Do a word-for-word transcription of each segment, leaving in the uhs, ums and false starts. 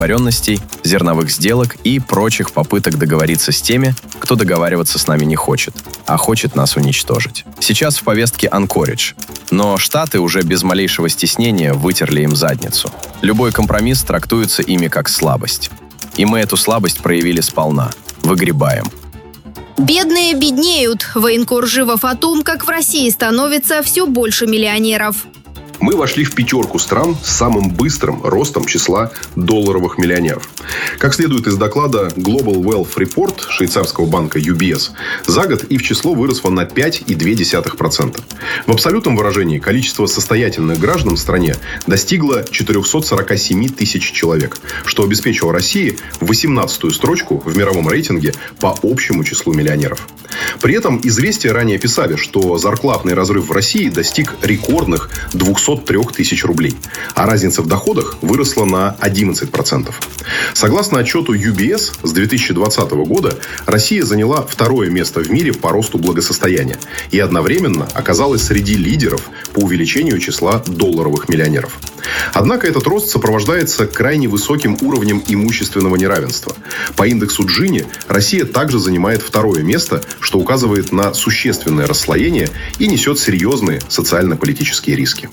договоренностей, зерновых сделок и прочих попыток договориться с теми, кто договариваться с нами не хочет, а хочет нас уничтожить. Сейчас в повестке «Анкоридж», но Штаты уже без малейшего стеснения вытерли им задницу. Любой компромисс трактуется ими как слабость. И мы эту слабость проявили сполна. Выгребаем. Бедные беднеют. Военкор Живов о том, как в России становится все больше миллионеров. Мы вошли в пятерку стран с самым быстрым ростом числа долларовых миллионеров. Как следует из доклада Global Wealth Report швейцарского банка ю би эс, за год их число выросло на пять целых две десятых процента. В абсолютном выражении количество состоятельных граждан в стране достигло четыреста сорок семь тысяч человек, что обеспечило России восемнадцатую строчку в мировом рейтинге по общему числу миллионеров. При этом «Известия» ранее писали, что зарплатный разрыв в России достиг рекордных двухсот трёх тысяч рублей, а разница в доходах выросла на одиннадцать процентов. Согласно отчету ю би эс, с две тысячи двадцатого года Россия заняла второе место в мире по росту благосостояния и одновременно оказалась среди лидеров по увеличению числа долларовых миллионеров. Однако этот рост сопровождается крайне высоким уровнем имущественного неравенства. По индексу Джини Россия также занимает второе место, что указывает на существенное расслоение и несет серьезные социально-политические риски.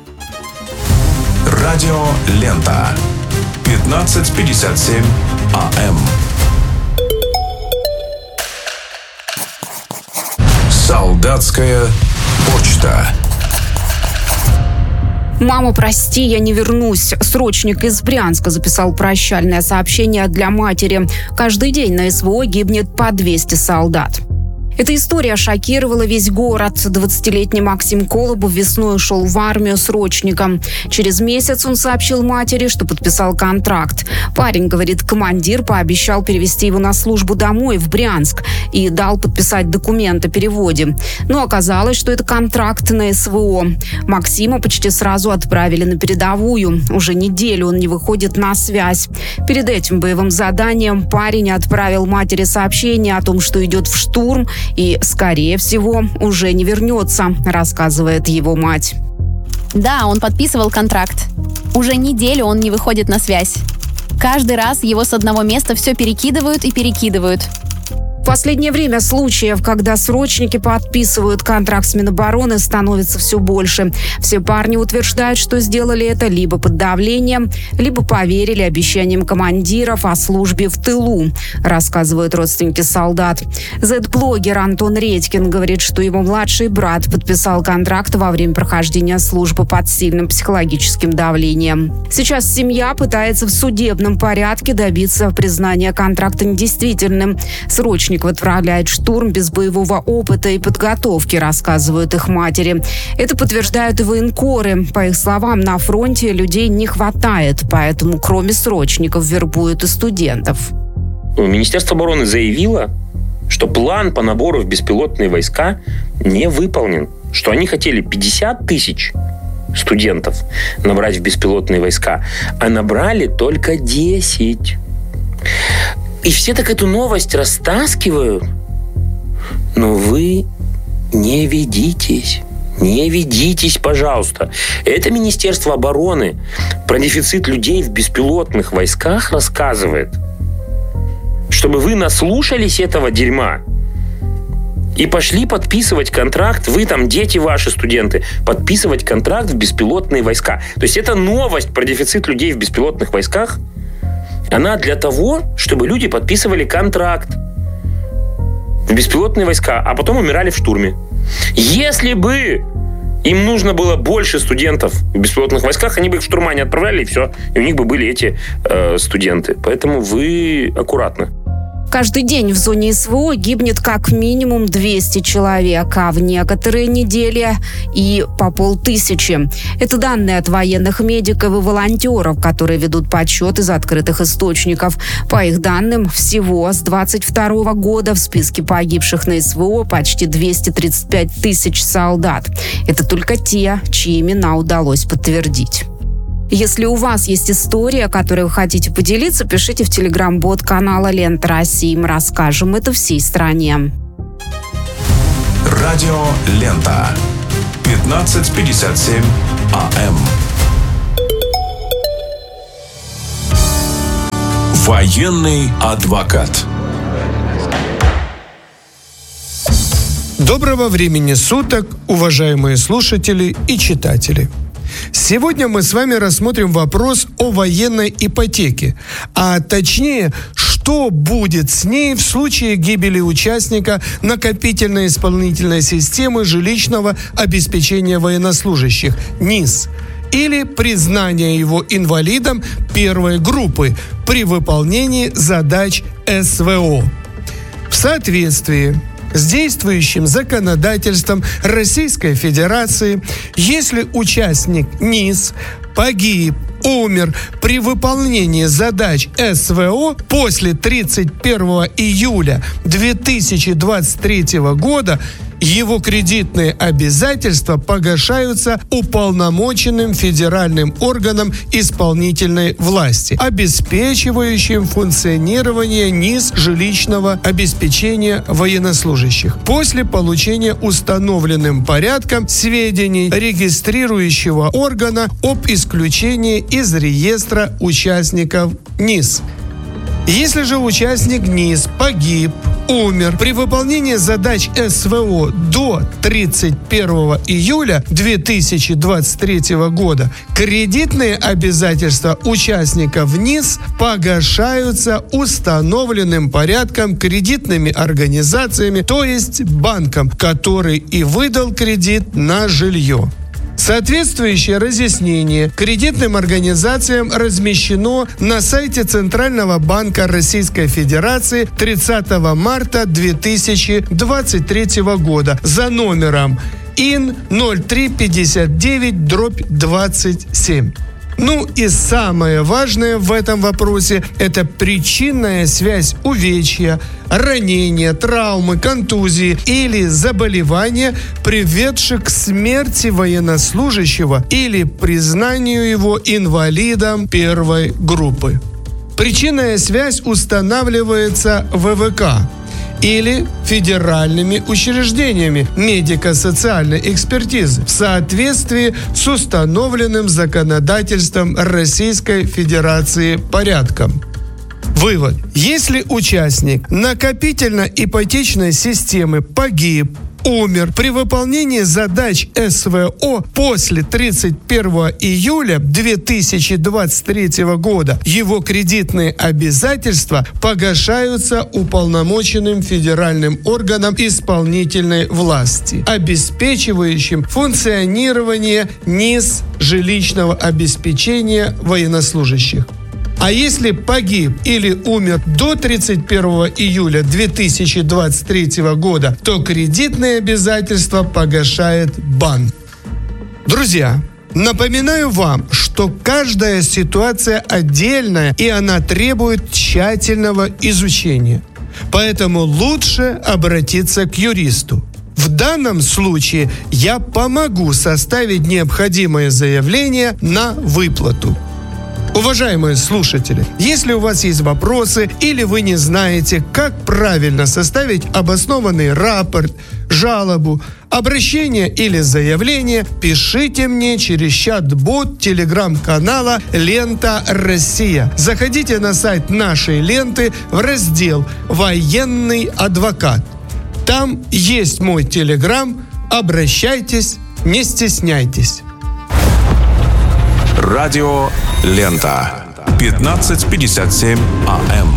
Радио Лента. пятнадцать пятьдесят семь а эм. Солдатская почта. «Мама, прости, я не вернусь». Срочник из Брянска записал прощальное сообщение для матери. Каждый день на эс вэ о гибнет по двести солдат. Эта история шокировала весь город. двадцатилетний Максим Колобов весной ушел в армию срочником. Через месяц он сообщил матери, что подписал контракт. Парень, говорит, командир пообещал перевести его на службу домой, в Брянск, и дал подписать документ о переводе. Но оказалось, что это контракт на эс вэ о. Максима почти сразу отправили на передовую. Уже неделю он не выходит на связь. Перед этим боевым заданием парень отправил матери сообщение о том, что идет в штурм, и, скорее всего, уже не вернется, рассказывает его мать. Да, он подписывал контракт. Уже неделю он не выходит на связь. Каждый раз его с одного места все перекидывают и перекидывают. В последнее время случаев, когда срочники подписывают контракт с Минобороны, становится все больше. Все парни утверждают, что сделали это либо под давлением, либо поверили обещаниям командиров о службе в тылу, рассказывают родственники солдат. Зет-блогер Антон Редькин говорит, что его младший брат подписал контракт во время прохождения службы под сильным психологическим давлением. Сейчас семья пытается в судебном порядке добиться признания контракта недействительным. Срочник отправляет в штурм без боевого опыта и подготовки, рассказывают их матери. Это подтверждают и военкоры. По их словам, на фронте людей не хватает, поэтому кроме срочников вербуют и студентов. Министерство обороны заявило, что план по набору в беспилотные войска не выполнен, что они хотели пятьдесят тысяч студентов набрать в беспилотные войска, а набрали только десять. И все так эту новость растаскивают. Но вы не ведитесь. Не ведитесь, пожалуйста. Это Министерство обороны про дефицит людей в беспилотных войсках рассказывает. Чтобы вы наслушались этого дерьма и пошли подписывать контракт, вы там, дети ваши, студенты, подписывать контракт в беспилотные войска. То есть это новость про дефицит людей в беспилотных войсках. Она для того, чтобы люди подписывали контракт в беспилотные войска, а потом умирали в штурме. Если бы им нужно было больше студентов в беспилотных войсках, они бы их в штурма не отправляли, и все. И у них бы были эти э, студенты. Поэтому вы аккуратно. Каждый день в зоне эс вэ о гибнет как минимум двести человек, а в некоторые недели и по полтысячи. Это данные от военных медиков и волонтеров, которые ведут подсчет из открытых источников. По их данным, всего с двадцать второго года в списке погибших на эс вэ о почти двести тридцать пять тысяч солдат. Это только те, чьи имена удалось подтвердить. Если у вас есть история, которой вы хотите поделиться, пишите в телеграм-бот канала «Лента России». Мы расскажем это всей стране. Радио Лента. пятнадцать пятьдесят семь а эм. Военный адвокат. Доброго времени суток, уважаемые слушатели и читатели. Сегодня мы с вами рассмотрим вопрос о военной ипотеке, а точнее, что будет с ней в случае гибели участника накопительной исполнительной системы жилищного обеспечения военнослужащих НИС или признания его инвалидом первой группы при выполнении задач СВО. В соответствии с действующим законодательством Российской Федерации, если участник НИС погиб, умер при выполнении задач СВО после тридцать первого июля две тысячи двадцать третьего года, его кредитные обязательства погашаются уполномоченным федеральным органом исполнительной власти, обеспечивающим функционирование НИС жилищного обеспечения военнослужащих после получения установленным порядком сведений регистрирующего органа об исключении из реестра участников НИС. Если же участник НИС погиб, умер при выполнении задач СВО до тридцать первого июля две тысячи двадцать третьего года, кредитные обязательства участников НИС погашаются установленным порядком кредитными организациями, то есть банком, который и выдал кредит на жилье. Соответствующее разъяснение кредитным организациям размещено на сайте Центрального банка Российской Федерации тридцатого марта две тысячи двадцать третьего года за номером ин ноль три пятьдесят девять дробь двадцать семь. Ну и самое важное в этом вопросе – это причинная связь увечья, ранения, травмы, контузии или заболевания, приведших к смерти военнослужащего или признанию его инвалидом первой группы. Причинная связь устанавливается вэ вэ ка или федеральными учреждениями медико-социальной экспертизы в соответствии с установленным законодательством Российской Федерации порядком. Вывод. Если участник накопительно-ипотечной системы погиб, умер при выполнении задач СВО после тридцать первого июля две тысячи двадцать третьего года, его кредитные обязательства погашаются уполномоченным федеральным органом исполнительной власти, обеспечивающим функционирование НИС жилищного обеспечения военнослужащих. А если погиб или умер до тридцать первого июля две тысячи двадцать третьего года, то кредитные обязательства погашает банк. Друзья, напоминаю вам, что каждая ситуация отдельная, и она требует тщательного изучения. Поэтому лучше обратиться к юристу. В данном случае я помогу составить необходимое заявление на выплату. Уважаемые слушатели, если у вас есть вопросы или вы не знаете, как правильно составить обоснованный рапорт, жалобу, обращение или заявление, пишите мне через чат-бот телеграм-канала «Лента Россия». Заходите на сайт нашей ленты в раздел «Военный адвокат». Там есть мой телеграм. Обращайтесь, не стесняйтесь. Радио «Лента». пятнадцать пятьдесят семь а эм.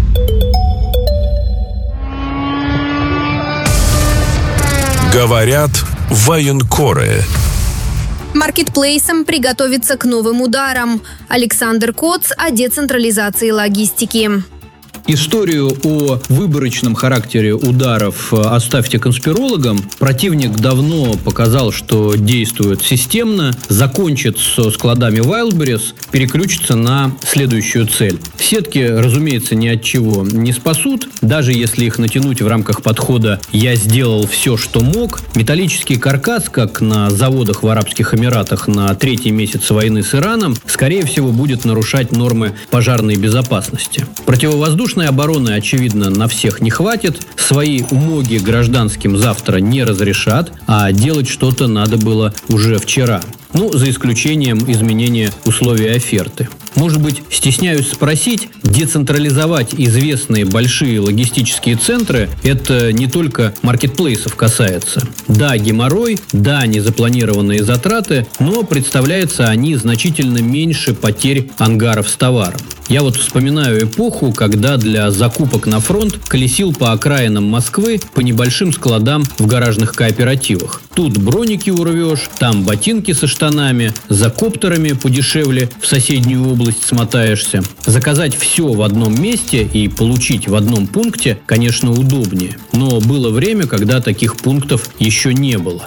Говорят военкоры. Маркетплейсам приготовиться к новым ударам. Александр Коц о децентрализации логистики. Историю о выборочном характере ударов оставьте конспирологам. Противник давно показал, что действует системно, закончит со складами Wildberries, переключится на следующую цель. Сетки, разумеется, ни от чего не спасут, даже если их натянуть в рамках подхода «я сделал все, что мог». Металлический каркас, как на заводах в Арабских Эмиратах на третий месяц войны с Ираном, скорее всего, будет нарушать нормы пожарной безопасности. Противовоздушные обороны, очевидно, на всех не хватит. Свои умоги гражданским завтра не разрешат, а делать что-то надо было уже вчера. Ну, за исключением изменения условий оферты. Может быть, стесняюсь спросить, децентрализовать известные большие логистические центры – это не только маркетплейсов касается. Да, геморрой, да, незапланированные затраты, но представляется они значительно меньше потерь ангаров с товаром. Я вот вспоминаю эпоху, когда для закупок на фронт колесил по окраинам Москвы по небольшим складам в гаражных кооперативах. Тут броники урвешь, там ботинки со штанами, за коптерами подешевле в соседнюю область смотаешься. Заказать все в одном месте и получить в одном пункте, конечно, удобнее. Но было время, когда таких пунктов еще не было.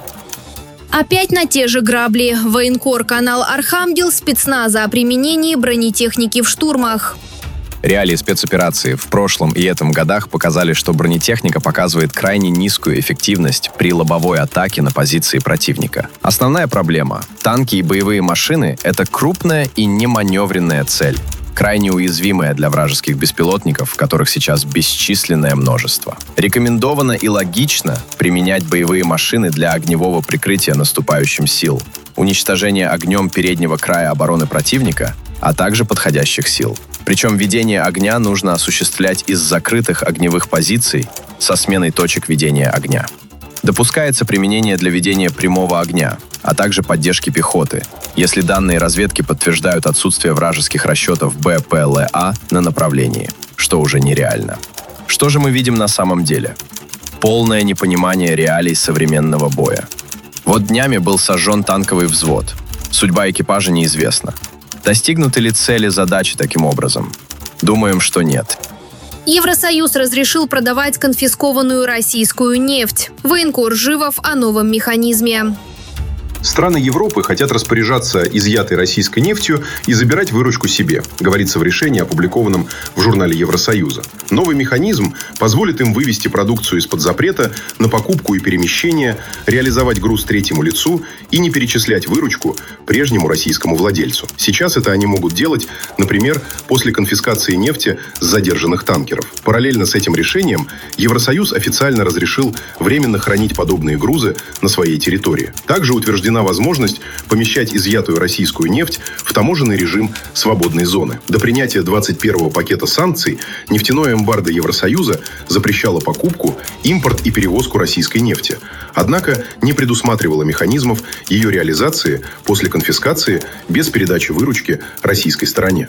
Опять на те же грабли. Военкор канал Архангел спецназа о применении бронетехники в штурмах. Реалии спецоперации в прошлом и этом годах показали, что бронетехника показывает крайне низкую эффективность при лобовой атаке на позиции противника. Основная проблема – танки и боевые машины – это крупная и неманевренная цель, крайне уязвимая для вражеских беспилотников, которых сейчас бесчисленное множество. Рекомендовано и логично применять боевые машины для огневого прикрытия наступающим сил, уничтожения огнем переднего края обороны противника, а также подходящих сил. Причем ведение огня нужно осуществлять из закрытых огневых позиций со сменой точек ведения огня. Допускается применение для ведения прямого огня, а также поддержки пехоты, если данные разведки подтверждают отсутствие вражеских расчетов БПЛА на направлении, что уже нереально. Что же мы видим на самом деле? Полное непонимание реалий современного боя. Вот днями был сожжен танковый взвод. Судьба экипажа неизвестна. Достигнуты ли цели задачи таким образом? Думаем, что нет. Евросоюз разрешил продавать конфискованную российскую нефть. Военкор Живов о новом механизме. Страны Европы хотят распоряжаться изъятой российской нефтью и забирать выручку себе, говорится в решении, опубликованном в журнале Евросоюза. Новый механизм позволит им вывести продукцию из-под запрета на покупку и перемещение, реализовать груз третьему лицу и не перечислять выручку прежнему российскому владельцу. Сейчас это они могут делать, например, после конфискации нефти с задержанных танкеров. Параллельно с этим решением Евросоюз официально разрешил временно хранить подобные грузы на своей территории. Также утверждено возможность помещать изъятую российскую нефть в таможенный режим свободной зоны. До принятия двадцать первого пакета санкций нефтяное эмбарго Евросоюза запрещало покупку, импорт и перевозку российской нефти. Однако не предусматривало механизмов ее реализации после конфискации без передачи выручки российской стороне.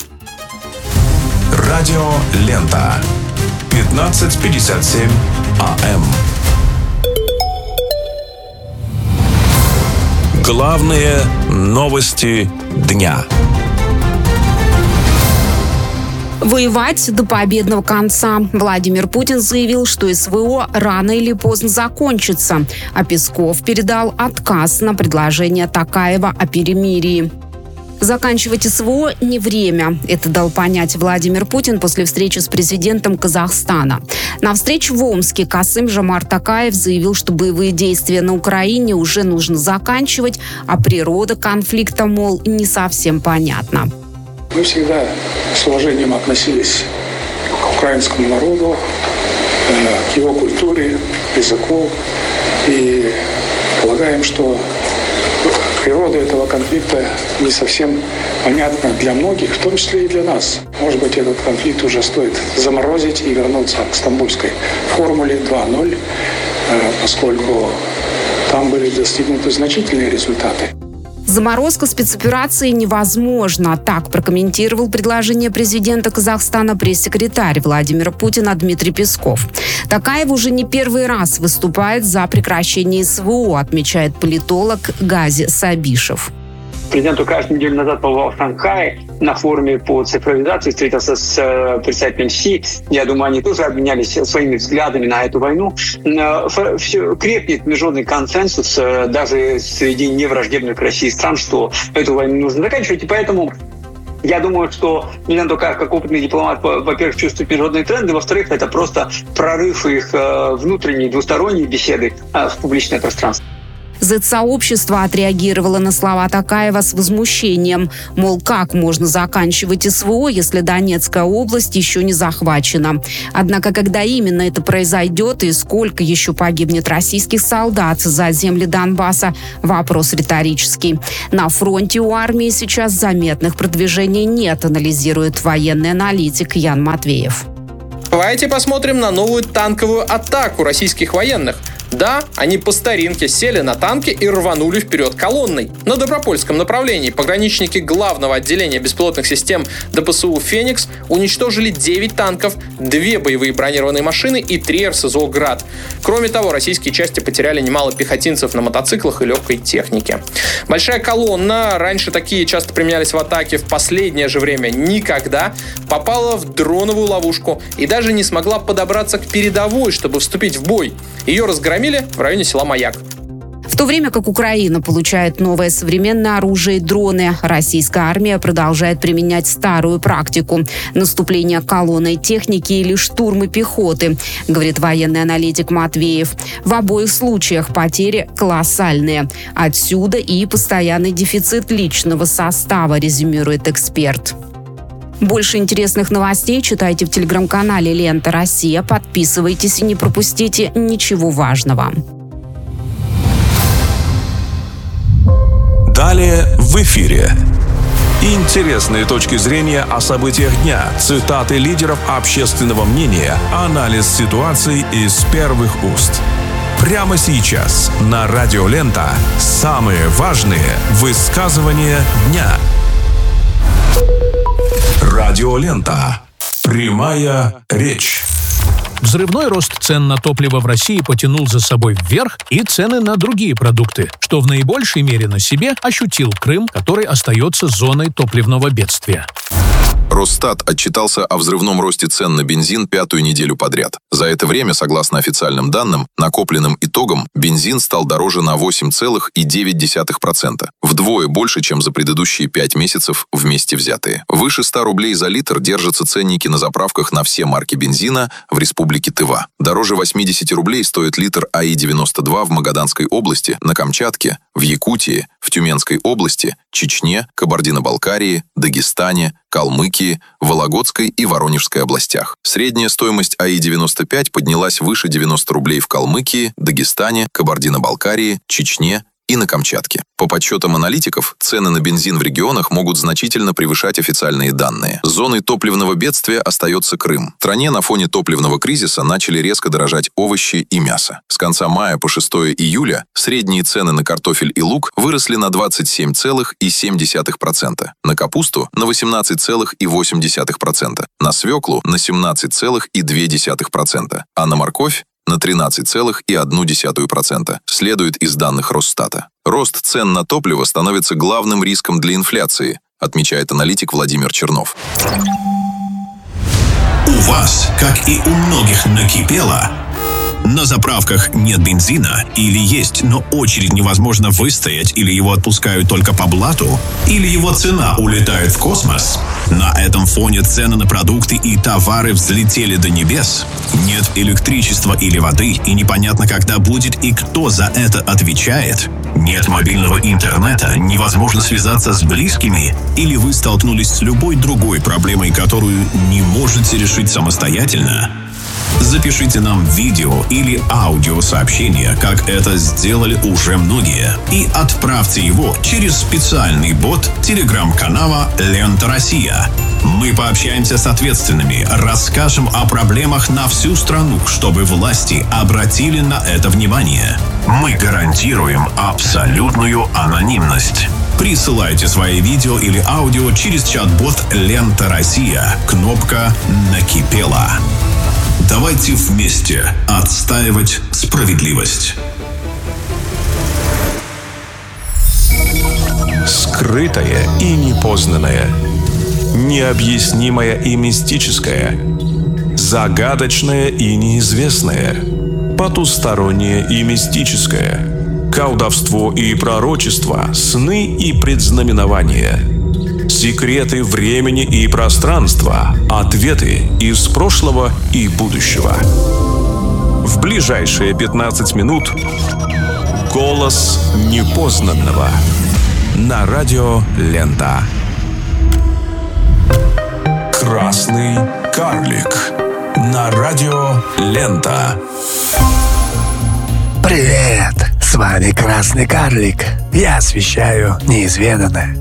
Радио Лента. пятнадцать пятьдесят семь АМ. Главные новости дня. Воевать до победного конца. Владимир Путин заявил, что СВО рано или поздно закончится, а Песков передал отказ на предложение Токаева о перемирии. Заканчивать СВО не время. Это дал понять Владимир Путин после встречи с президентом Казахстана. На встрече в Омске Касым-Жомарт Токаев заявил, что боевые действия на Украине уже нужно заканчивать, а природа конфликта, мол, не совсем понятна. Мы всегда с уважением относились к украинскому народу, к его культуре, языку и полагаем, что природа этого конфликта не совсем понятна для многих, в том числе и для нас. Может быть, этот конфликт уже стоит заморозить и вернуться к стамбульской формуле два ноль, поскольку там были достигнуты значительные результаты. Заморозка спецоперации невозможна. Так прокомментировал предложение президента Казахстана пресс-секретарь Владимира Путина Дмитрий Песков. Токаев уже не первый раз выступает за прекращение СВО, отмечает политолог Гази Сабишев. Президент Токаев неделю назад побывал в Шанхае на форуме по цифровизации, встретился с э, представителем Си. Я думаю, они тоже обменялись своими взглядами на эту войну. Э, все, крепнет международный консенсус э, даже среди невраждебных России стран, что эту войну нужно заканчивать. И поэтому я думаю, что президент Токаев, как опытный дипломат, во-первых, чувствует международные тренды, во-вторых, это просто прорыв их э, внутренней двусторонней беседы э, в публичное пространство. Зет-сообщество отреагировало на слова Токаева с возмущением. Мол, как можно заканчивать СВО, если Донецкая область еще не захвачена? Однако, когда именно это произойдет и сколько еще погибнет российских солдат за земли Донбасса, вопрос риторический. На фронте у армии сейчас заметных продвижений нет, анализирует военный аналитик Ян Матвеев. Давайте посмотрим на новую танковую атаку российских военных. Да, они по старинке сели на танки и рванули вперед колонной. На Добропольском направлении пограничники главного отделения беспилотных систем ДПСУ «Феникс» уничтожили девять танков, две боевые бронированные машины и три эр эс зо «Град». Кроме того, российские части потеряли немало пехотинцев на мотоциклах и легкой технике. Большая колонна, раньше такие часто применялись в атаке, в последнее же время никогда, попала в дроновую ловушку и даже не смогла подобраться к передовой, чтобы вступить в бой. Ее разгромили в районе села Маяк. В то время как Украина получает новое современное оружие и дроны, российская армия продолжает применять старую практику – наступление колонной техники или штурмы пехоты, говорит военный аналитик Матвеев. В обоих случаях потери колоссальные. Отсюда и постоянный дефицит личного состава, резюмирует эксперт. Больше интересных новостей читайте в телеграм-канале «Лента Россия». Подписывайтесь и не пропустите ничего важного. Далее в эфире. Интересные точки зрения о событиях дня, цитаты лидеров общественного мнения, анализ ситуации из первых уст. Прямо сейчас на Радио Лента самые важные высказывания дня. Радиолента. Прямая речь. Взрывной рост цен на топливо в России потянул за собой вверх и цены на другие продукты, что в наибольшей мере на себе ощутил Крым, который остается зоной топливного бедствия. Росстат отчитался о взрывном росте цен на бензин пятую неделю подряд. За это время, согласно официальным данным, накопленным итогом, бензин стал дороже на восемь целых девять десятых процента. Вдвое больше, чем за предыдущие пять месяцев вместе взятые. Выше ста рублей за литр держатся ценники на заправках на все марки бензина в Республике Тыва. Дороже восемьдесят рублей стоит литр АИ девяносто два в Магаданской области, на Камчатке, в Якутии, в Тюменской области, Чечне, Кабардино-Балкарии, Дагестане, Калмыкии, Вологодской и Воронежской областях. Средняя стоимость АИ девяносто пять поднялась выше девяноста рублей в Калмыкии, Дагестане, Кабардино-Балкарии, Чечне и на Камчатке. По подсчетам аналитиков, цены на бензин в регионах могут значительно превышать официальные данные. Зоной топливного бедствия остается Крым. В стране на фоне топливного кризиса начали резко дорожать овощи и мясо. С конца мая по шестое июля средние цены на картофель и лук выросли на двадцать семь целых семь десятых процента, на капусту на восемнадцать целых восемь десятых процента, на свеклу на семнадцать целых две десятых процента, а на морковь на тринадцать целых одну десятую процента, следует из данных Росстата. Рост цен на топливо становится главным риском для инфляции, отмечает аналитик Владимир Чернов. У вас, как и у многих, накипело? На заправках нет бензина, или есть, но очередь невозможно выстоять, или его отпускают только по блату, или его цена улетает в космос. На этом фоне цены на продукты и товары взлетели до небес. Нет электричества или воды, и непонятно, когда будет и кто за это отвечает. Нет мобильного интернета, невозможно связаться с близкими, или вы столкнулись с любой другой проблемой, которую не можете решить самостоятельно. Запишите нам видео или аудиосообщение, как это сделали уже многие, и отправьте его через специальный бот телеграм-канала «Лента Россия». Мы пообщаемся с ответственными, расскажем о проблемах на всю страну, чтобы власти обратили на это внимание. Мы гарантируем абсолютную анонимность. Присылайте свои видео или аудио через чат-бот «Лента Россия». Кнопка «Накипело». Давайте вместе отстаивать справедливость. Скрытое и непознанное, необъяснимое и мистическое, загадочное и неизвестное, потустороннее и мистическое, колдовство и пророчество, сны и предзнаменования, секреты времени и пространства, ответы из прошлого и будущего. В ближайшие пятнадцать минут Голос непознанного. На радио «Лента». Красный карлик. На радио «Лента». Привет! С вами Красный карлик. Я освещаю неизведанное.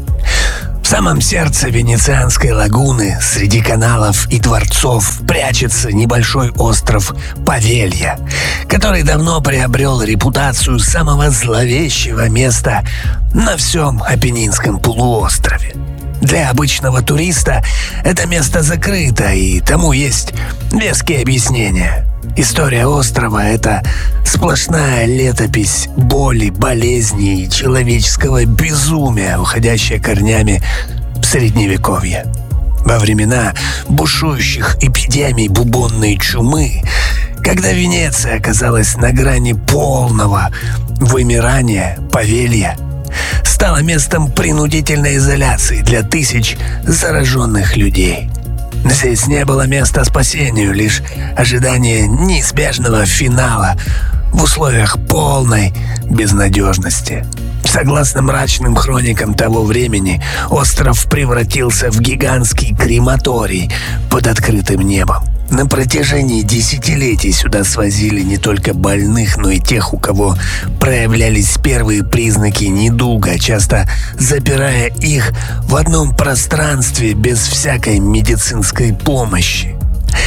В самом сердце Венецианской лагуны, среди каналов и дворцов, прячется небольшой остров Павелья, который давно приобрел репутацию самого зловещего места на всем Апеннинском полуострове. Для обычного туриста это место закрыто, и тому есть веские объяснения. История острова — это сплошная летопись боли, болезней и человеческого безумия, уходящая корнями в Средневековье. Во времена бушующих эпидемий бубонной чумы, когда Венеция оказалась на грани полного вымирания, Павелья стала местом принудительной изоляции для тысяч зараженных людей. Здесь не было места спасению, лишь ожидание неизбежного финала в условиях полной безнадежности. Согласно мрачным хроникам того времени, остров превратился в гигантский крематорий под открытым небом. На протяжении десятилетий сюда свозили не только больных, но и тех, у кого проявлялись первые признаки недуга, часто запирая их в одном пространстве без всякой медицинской помощи.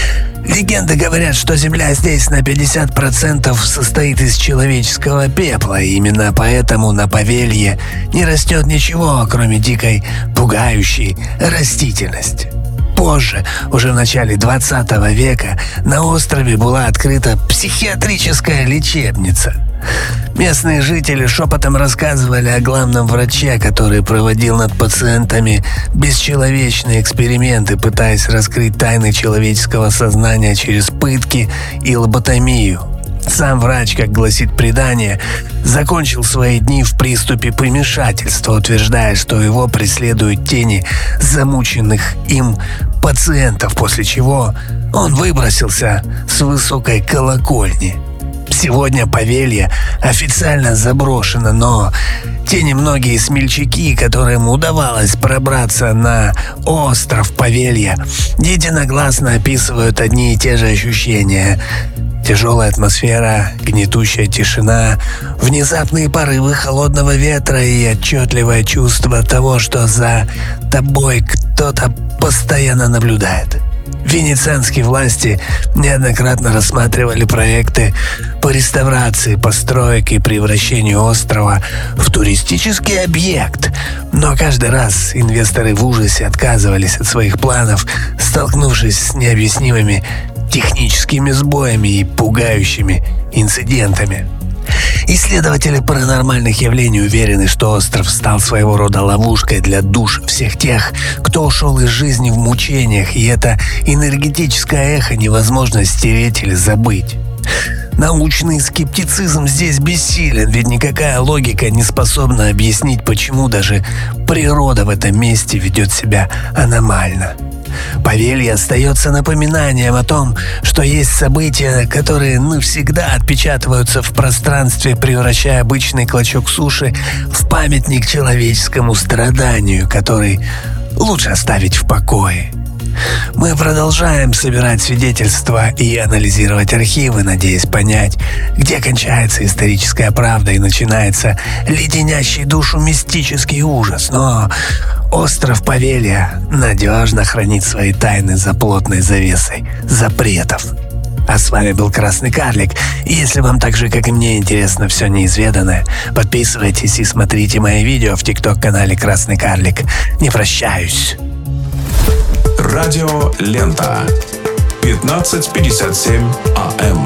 Легенды говорят, что земля здесь на пятьдесят процентов состоит из человеческого пепла, и именно поэтому на Павелье не растет ничего, кроме дикой, пугающей растительности. Позже, уже в начале двадцатого века, на острове была открыта психиатрическая лечебница. Местные жители шепотом рассказывали о главном враче, который проводил над пациентами бесчеловечные эксперименты, пытаясь раскрыть тайны человеческого сознания через пытки и лоботомию. Сам врач, как гласит предание, закончил свои дни в приступе помешательства, утверждая, что его преследуют тени замученных им пациентов, после чего он выбросился с высокой колокольни. Сегодня Павелья официально заброшена, но те немногие смельчаки, которым удавалось пробраться на остров Павелья, единогласно описывают одни и те же ощущения. Тяжелая атмосфера, гнетущая тишина, внезапные порывы холодного ветра и отчетливое чувство того, что за тобой кто-то постоянно наблюдает. Венецианские власти неоднократно рассматривали проекты по реставрации построек и превращению острова в туристический объект, но каждый раз инвесторы в ужасе отказывались от своих планов, столкнувшись с необъяснимыми техническими сбоями и пугающими инцидентами. Исследователи паранормальных явлений уверены, что остров стал своего рода ловушкой для душ всех тех, кто ушел из жизни в мучениях, и это энергетическое эхо невозможно стереть или забыть. Научный скептицизм здесь бессилен, ведь никакая логика не способна объяснить, почему даже природа в этом месте ведет себя аномально. Павелья остается напоминанием о том, что есть события, которые навсегда отпечатываются в пространстве, превращая обычный клочок суши в памятник человеческому страданию, который лучше оставить в покое. Мы продолжаем собирать свидетельства и анализировать архивы, надеясь понять, где кончается историческая правда и начинается леденящий душу мистический ужас. Но остров Павелья надежно хранит свои тайны за плотной завесой запретов. А с вами был Красный карлик. И если вам так же, как и мне, интересно все неизведанное, подписывайтесь и смотрите мои видео в тикток-канале Красный карлик. Не прощаюсь. Радио «Лента». пятнадцать пятьдесят семь АМ.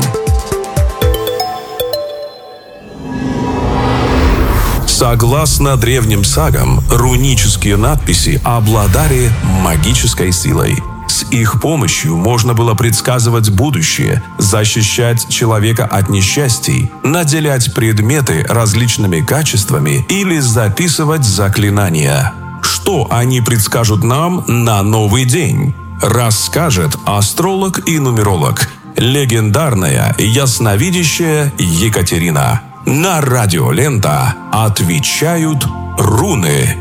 Согласно древним сагам, рунические надписи обладали магической силой. С их помощью можно было предсказывать будущее, защищать человека от несчастий, наделять предметы различными качествами или записывать заклинания. Что они предскажут нам на новый день? Расскажет астролог и нумеролог, легендарная ясновидящая Екатерина. На радио Лента отвечают руны.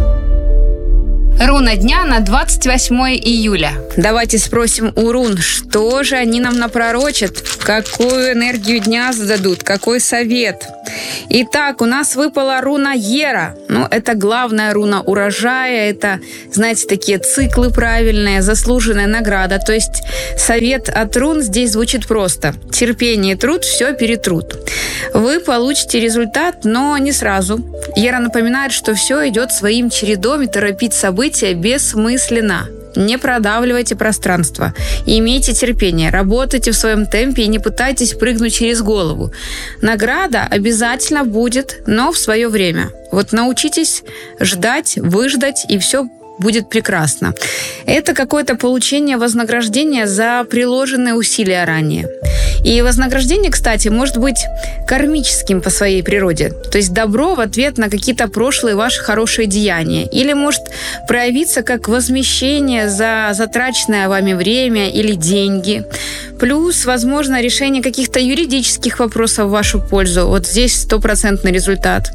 Руна дня на двадцать восьмое июля. Давайте спросим у рун, что же они нам напророчат, какую энергию дня зададут, какой совет. Итак, у нас выпала руна Ера. Ну, это главная руна урожая, это, знаете, такие циклы правильные, заслуженная награда. То есть совет от рун здесь звучит просто. Терпение и труд все перетрут. Вы получите результат, но не сразу. Ера напоминает, что все идет своим чередом, и торопить события бессмысленно. Не продавливайте пространство. Имейте терпение, работайте в своем темпе и не пытайтесь прыгнуть через голову. Награда обязательно будет, но в свое время. Вот научитесь ждать, выждать, и все будет прекрасно. Это какое-то получение вознаграждения за приложенные усилия ранее. И вознаграждение, кстати, может быть кармическим по своей природе. То есть добро в ответ на какие-то прошлые ваши хорошие деяния. Или может проявиться как возмещение за затраченное вами время или деньги. Плюс, возможно, решение каких-то юридических вопросов в вашу пользу. Вот здесь стопроцентный результат.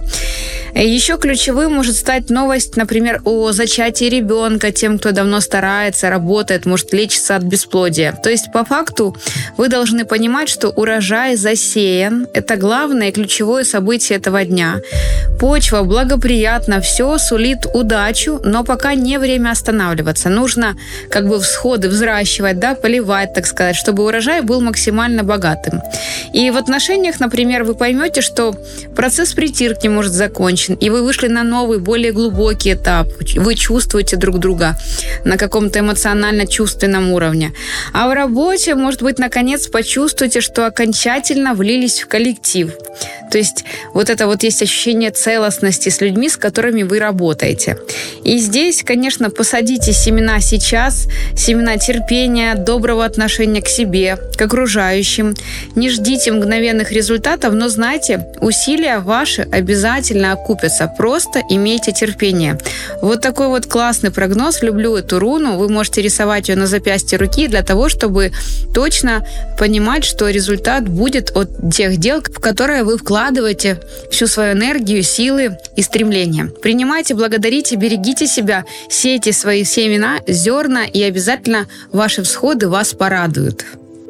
Еще ключевым может стать новость, например, о зачатии ребенка тем, кто давно старается, работает, может лечиться от бесплодия. То есть, по факту, вы должны понимать, что урожай засеян. Это главное и ключевое событие этого дня. Почва благоприятна, все сулит удачу, но пока не время останавливаться. Нужно как бы всходы взращивать, да, поливать, так сказать, чтобы урожай был максимально богатым. И в отношениях, например, вы поймете, что процесс притирки может закончиться, и вы вышли на новый, более глубокий этап. Вы чувствуете друг друга на каком-то эмоционально-чувственном уровне. А в работе, может быть, наконец почувствуете, что окончательно влились в коллектив. То есть вот это вот есть ощущение целостности с людьми, с которыми вы работаете. И здесь, конечно, посадите семена сейчас, семена терпения, доброго отношения к себе, к окружающим. Не ждите мгновенных результатов, но знайте, усилия ваши обязательно окупятся. Просто имейте терпение. Вот такой вот классный прогноз. Люблю эту руну. Вы можете рисовать ее на запястье руки для того, чтобы точно понимать, что результат будет от тех дел, в которые вы вкладываете всю свою энергию, силы и стремления. Принимайте, благодарите, берегите себя, сейте свои семена, зерна, и обязательно ваши всходы вас порадуют.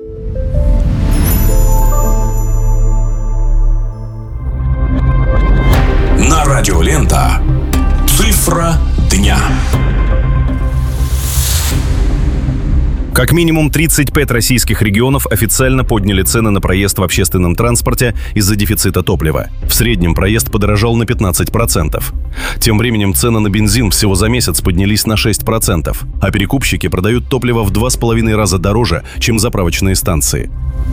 На радио Лента. Цифра дня. Как минимум тридцать пять российских регионов официально подняли цены на проезд в общественном транспорте из-за дефицита топлива. В среднем проезд подорожал на пятнадцать процентов. Тем временем цены на бензин всего за месяц поднялись на шесть процентов, а перекупщики продают топливо в два с половиной раза дороже, чем заправочные станции.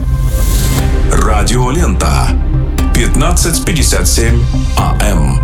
Радио Лента. пятнадцать пятьдесят семь АМ.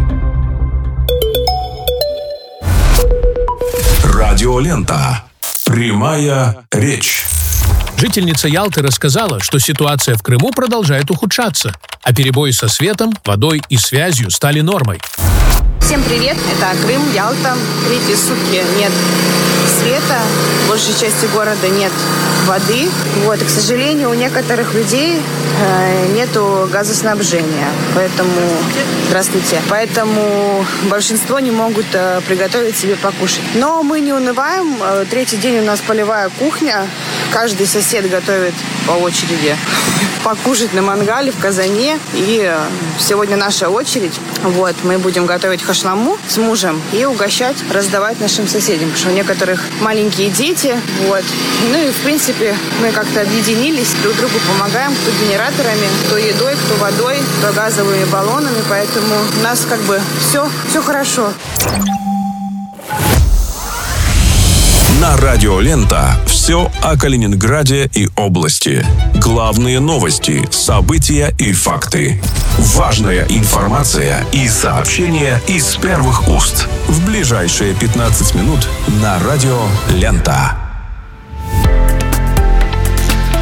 Радио Лента. Прямая речь. Жительница Ялты рассказала, что ситуация в Крыму продолжает ухудшаться, а перебои со светом, водой и связью стали нормой. Всем привет, это Крым, Ялта. Третьи сутки нет света, в большей части города нет воды. Вот, и, к сожалению, у некоторых людей э, нету газоснабжения, поэтому, здравствуйте, поэтому большинство не могут э, приготовить себе покушать. Но мы не унываем, э, третий день у нас полевая кухня, каждый сосед готовит по очереди покушать на мангале, в казане, и э, сегодня наша очередь. Вот, мы будем готовить хашламу с мужем и угощать, раздавать нашим соседям, потому что у некоторых маленькие дети, вот. Ну и, в принципе, мы как-то объединились, друг другу помогаем, кто генераторами, кто едой, кто водой, кто газовыми баллонами, поэтому у нас как бы все, все хорошо. На радио Лента все о Калининграде и области. Главные новости, события и факты. Важная информация и сообщения из первых уст. В ближайшие пятнадцать минут на радио Лента.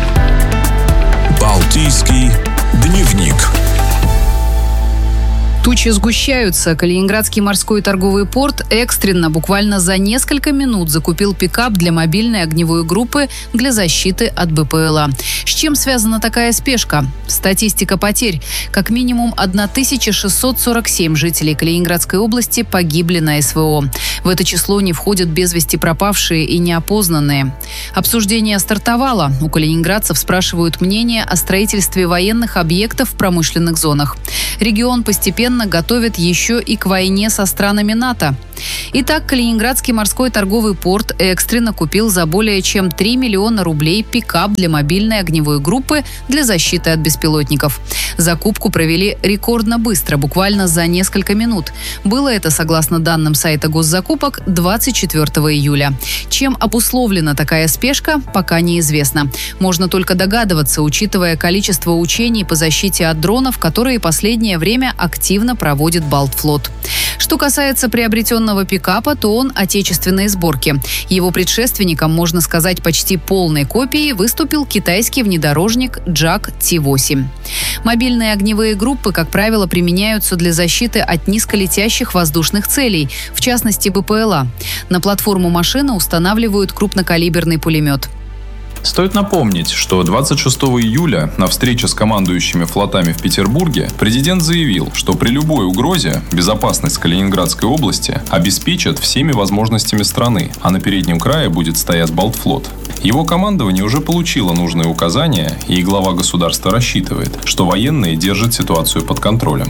Балтийский дневник. Тучи сгущаются. Калининградский морской торговый порт экстренно, буквально за несколько минут, закупил пикап для мобильной огневой группы для защиты от БПЛА. С чем связана такая спешка? Статистика потерь. Как минимум тысяча шестьсот сорок семь жителей Калининградской области погибли на СВО. В это число не входят без вести пропавшие и неопознанные. Обсуждение стартовало. У калининградцев спрашивают мнение о строительстве военных объектов в промышленных зонах. Регион постепенно готовит еще и к войне со странами НАТО. Итак, Калининградский морской торговый порт экстренно купил за более чем три миллиона рублей пикап для мобильной огневой группы для защиты от беспилотников. Закупку провели рекордно быстро, буквально за несколько минут. Было это, согласно данным сайта госзакупок, двадцать четвёртого июля. Чем обусловлена такая спешка, пока неизвестно. Можно только догадываться, учитывая количество учений по защите от дронов, которые последнее время активно проводит Балтфлот. Что касается приобретенного пикапа, то он отечественной сборки. Его предшественником, можно сказать, почти полной копией выступил китайский внедорожник Джак Ти восемь. Мобильные огневые группы, как правило, применяются для защиты от низколетящих воздушных целей, в частности БПЛА. На платформу машины устанавливают крупнокалиберный пулемет. Стоит напомнить, что двадцать шестого июля на встрече с командующими флотами в Петербурге президент заявил, что при любой угрозе безопасность Калининградской области обеспечат всеми возможностями страны, а на переднем крае будет стоять Балтфлот. Его командование уже получило нужные указания, и глава государства рассчитывает, что военные держат ситуацию под контролем.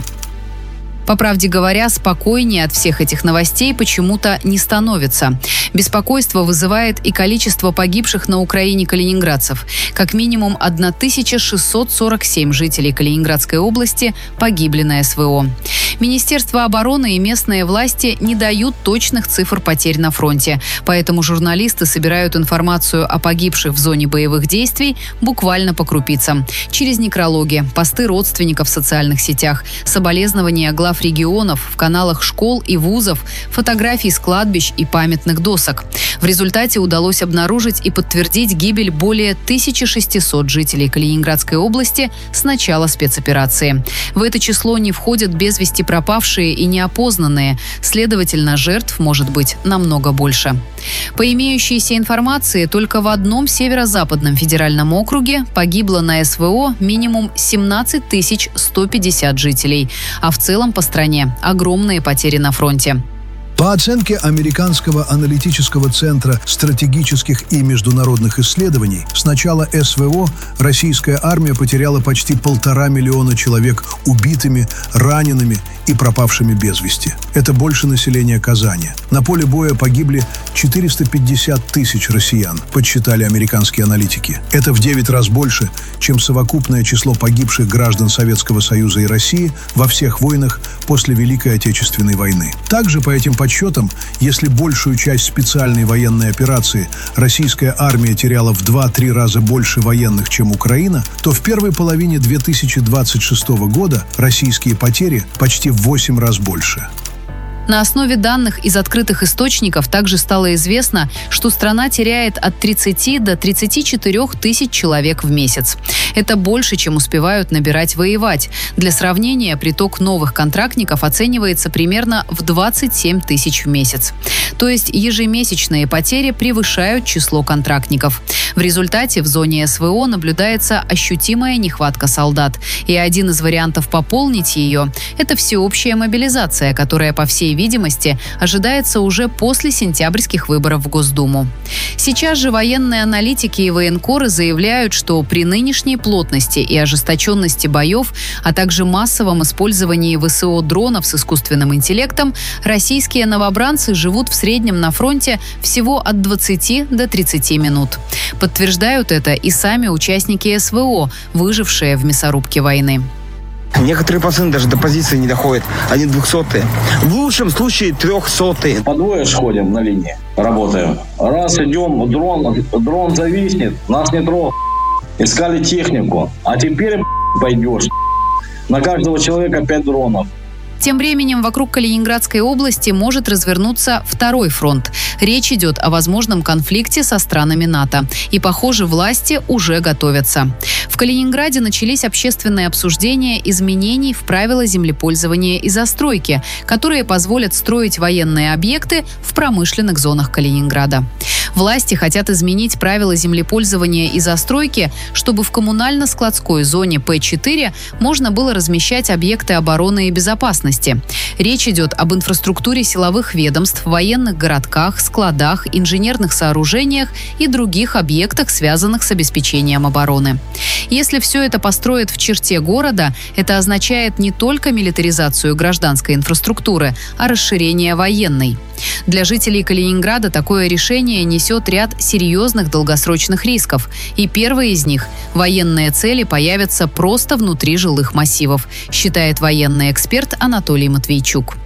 По правде говоря, спокойнее от всех этих новостей почему-то не становится. Беспокойство вызывает и количество погибших на Украине калининградцев. Как минимум тысяча шестьсот сорок семь жителей Калининградской области погибли на СВО. Министерство обороны и местные власти не дают точных цифр потерь на фронте, поэтому журналисты собирают информацию о погибших в зоне боевых действий буквально по крупицам. Через некрологи, посты родственников в социальных сетях, соболезнования глав регионов, в каналах школ и вузов, фотографий с кладбищ и памятных досок. В результате удалось обнаружить и подтвердить гибель более тысячи шестисот жителей Калининградской области с начала спецоперации. В это число не входят без вести пропавшие и неопознанные, следовательно, жертв может быть намного больше. По имеющейся информации, только в одном северо-западном федеральном округе погибло на СВО минимум семнадцать тысяч сто пятьдесят жителей, а в целом по стране огромные потери на фронте. По оценке Американского аналитического центра стратегических и международных исследований, с начала СВО российская армия потеряла почти полтора миллиона человек убитыми, ранеными и пропавшими без вести. Это больше населения Казани. На поле боя погибли четыреста пятьдесят тысяч россиян, подсчитали американские аналитики. Это в девять раз больше, чем совокупное число погибших граждан Советского Союза и России во всех войнах после Великой Отечественной войны. Также по этим подсчетам, если большую часть специальной военной операции российская армия теряла в два-три раза больше военных, чем Украина, то в первой половине две тысячи двадцать шестого года российские потери почти в восемь раз больше. На основе данных из открытых источников также стало известно, что страна теряет от тридцати до тридцати четырёх тысяч человек в месяц. Это больше, чем успевают набирать воевать. Для сравнения, приток новых контрактников оценивается примерно в двадцать семь тысяч в месяц. То есть ежемесячные потери превышают число контрактников. В результате в зоне СВО наблюдается ощутимая нехватка солдат. И один из вариантов пополнить ее – это всеобщая мобилизация, которая, по всей видимости, ожидается уже после сентябрьских выборов в Госдуму. Сейчас же военные аналитики и военкоры заявляют, что при нынешней плотности и ожесточенности боев, а также массовом использовании ВСО дронов с искусственным интеллектом, российские новобранцы живут в среднем на фронте всего от двадцати до тридцати минут. Подтверждают это и сами участники СВО, выжившие в мясорубке войны. Некоторые пацаны даже до позиции не доходят. Они двухсотые. В лучшем случае трехсотые. По двое ходим на линии, работаем. Раз идем, дрон, дрон зависнет, нас не трогают. Искали технику. А теперь пойдешь. На каждого человека пять дронов. Тем временем вокруг Калининградской области может развернуться второй фронт. Речь идет о возможном конфликте со странами НАТО. И, похоже, власти уже готовятся. В Калининграде начались общественные обсуждения изменений в правила землепользования и застройки, которые позволят строить военные объекты в промышленных зонах Калининграда. Власти хотят изменить правила землепользования и застройки, чтобы в коммунально-складской зоне Пэ четыре можно было размещать объекты обороны и безопасности. Речь идет об инфраструктуре силовых ведомств, военных городках, складах, инженерных сооружениях и других объектах, связанных с обеспечением обороны. Если все это построят в черте города, это означает не только милитаризацию гражданской инфраструктуры, а расширение военной. Для жителей Калининграда такое решение несет ряд серьезных долгосрочных рисков. И первый из них – военные цели появятся просто внутри жилых массивов, считает военный эксперт Анатолий Матвейчук.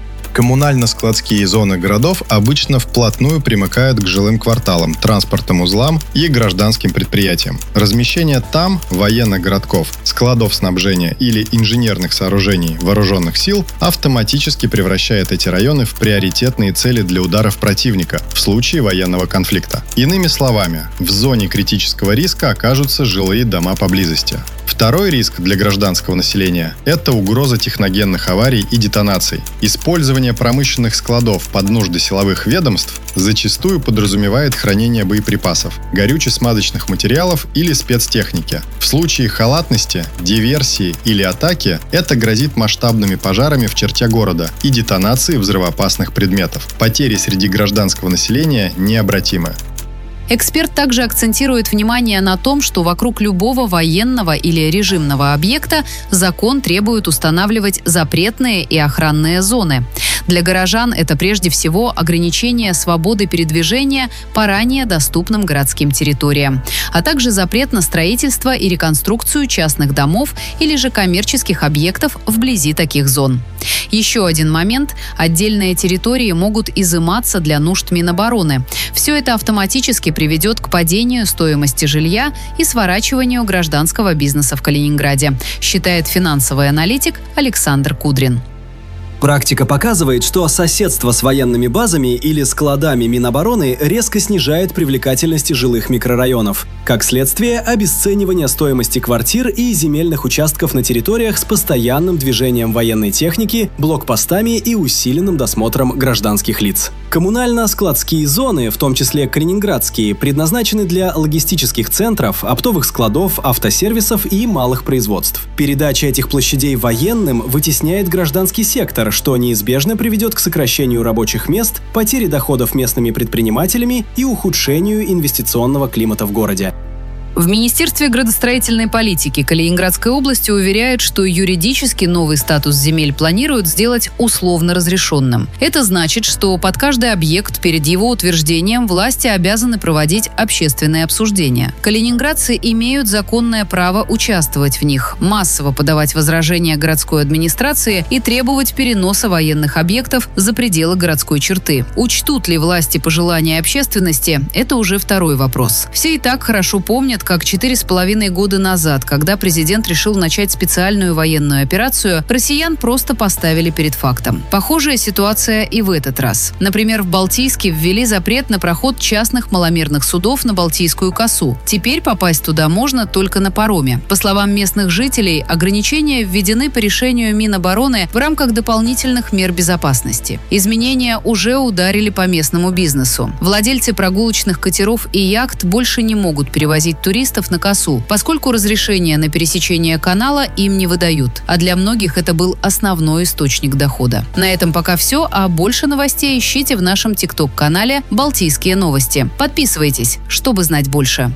Коммунально-складские зоны городов обычно вплотную примыкают к жилым кварталам, транспортным узлам и гражданским предприятиям. Размещение там военных городков, складов снабжения или инженерных сооружений вооруженных сил автоматически превращает эти районы в приоритетные цели для ударов противника в случае военного конфликта. Иными словами, в зоне критического риска окажутся жилые дома поблизости. Второй риск для гражданского населения – это угроза техногенных аварий и детонаций. Использование промышленных складов под нужды силовых ведомств зачастую подразумевает хранение боеприпасов, горюче-смазочных материалов или спецтехники. В случае халатности, диверсии или атаки это грозит масштабными пожарами в черте города и детонацией взрывоопасных предметов. Потери среди гражданского населения необратимы. Эксперт также акцентирует внимание на том, что вокруг любого военного или режимного объекта закон требует устанавливать запретные и охранные зоны. Для горожан это прежде всего ограничение свободы передвижения по ранее доступным городским территориям, а также запрет на строительство и реконструкцию частных домов или же коммерческих объектов вблизи таких зон. Еще один момент – отдельные территории могут изыматься для нужд Минобороны. Все это автоматически приведет к падению стоимости жилья и сворачиванию гражданского бизнеса в Калининграде, считает финансовый аналитик Александр Кудрин. Практика показывает, что соседство с военными базами или складами Минобороны резко снижает привлекательность жилых микрорайонов. Как следствие, обесценивание стоимости квартир и земельных участков на территориях с постоянным движением военной техники, блокпостами и усиленным досмотром гражданских лиц. Коммунально-складские зоны, в том числе калининградские, предназначены для логистических центров, оптовых складов, автосервисов и малых производств. Передача этих площадей военным вытесняет гражданский сектор, что неизбежно приведет к сокращению рабочих мест, потере доходов местными предпринимателями и ухудшению инвестиционного климата в городе. В Министерстве градостроительной политики Калининградской области уверяют, что юридически новый статус земель планируют сделать условно разрешенным. Это значит, что под каждый объект перед его утверждением власти обязаны проводить общественные обсуждения. Калининградцы имеют законное право участвовать в них, массово подавать возражения городской администрации и требовать переноса военных объектов за пределы городской черты. Учтут ли власти пожелания общественности – это уже второй вопрос. Все и так хорошо помнят, как четыре с половиной года назад, когда президент решил начать специальную военную операцию, россиян просто поставили перед фактом. Похожая ситуация и в этот раз. Например, в Балтийске ввели запрет на проход частных маломерных судов на Балтийскую косу. Теперь попасть туда можно только на пароме. По словам местных жителей, ограничения введены по решению Минобороны в рамках дополнительных мер безопасности. Изменения уже ударили по местному бизнесу. Владельцы прогулочных катеров и яхт больше не могут перевозить туристов на косу, поскольку разрешения на пересечение канала им не выдают. А для многих это был основной источник дохода. На этом пока все, а больше новостей ищите в нашем тикток-канале «Балтийские новости». Подписывайтесь, чтобы знать больше.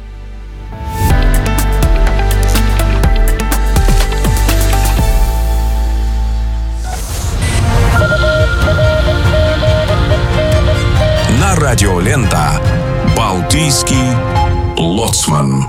На радио Лента «Балтийский лоцман».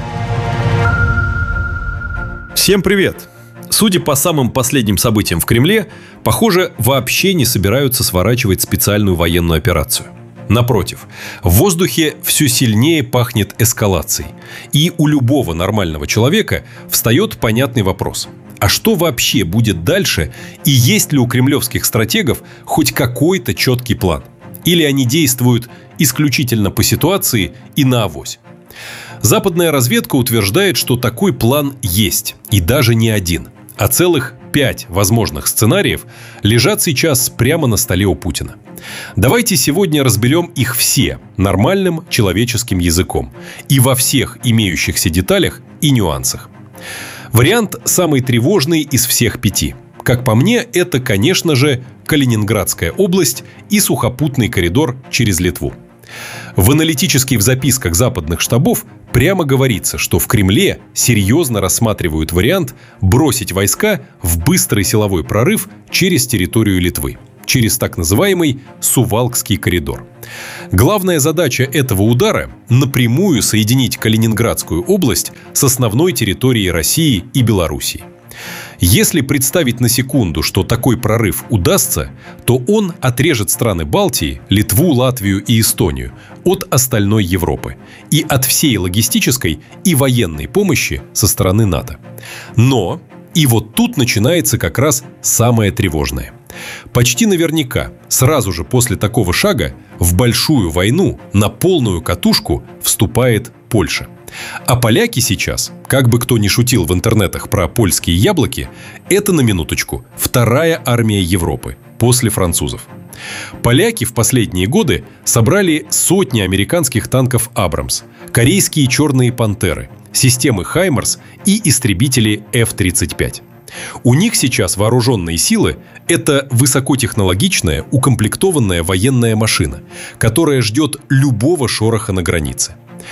Всем привет! Судя по самым последним событиям в Кремле, похоже, вообще не собираются сворачивать специальную военную операцию. Напротив, в воздухе все сильнее пахнет эскалацией. И у любого нормального человека встает понятный вопрос. А что вообще будет дальше? И есть ли у кремлевских стратегов хоть какой-то четкий план? Или они действуют исключительно по ситуации и на авось? Западная разведка утверждает, что такой план есть, и даже не один, а целых пять возможных сценариев лежат сейчас прямо на столе у Путина. Давайте сегодня разберем их все нормальным человеческим языком и во всех имеющихся деталях и нюансах. Вариант самый тревожный из всех пяти. Как по мне, это, конечно же, Калининградская область и сухопутный коридор через Литву. В аналитических записках западных штабов прямо говорится, что в Кремле серьезно рассматривают вариант бросить войска в быстрый силовой прорыв через территорию Литвы, через так называемый Сувалкский коридор. Главная задача этого удара – напрямую соединить Калининградскую область с основной территорией России и Белоруссии. Если представить на секунду, что такой прорыв удастся, то он отрежет страны Балтии, Литву, Латвию и Эстонию от остальной Европы и от всей логистической и военной помощи со стороны НАТО. Но, и вот тут начинается как раз самое тревожное. Почти наверняка сразу же после такого шага в большую войну на полную катушку вступает Польша. А поляки сейчас, как бы кто ни шутил в интернетах про польские яблоки, это, на минуточку, вторая армия Европы после французов. Поляки в последние годы собрали сотни американских танков «Абрамс», корейские «Черные пантеры», системы «Хаймарс» и истребители эф тридцать пять. У них сейчас вооруженные силы – это высокотехнологичная, укомплектованная военная машина, которая ждет любого шороха на границе.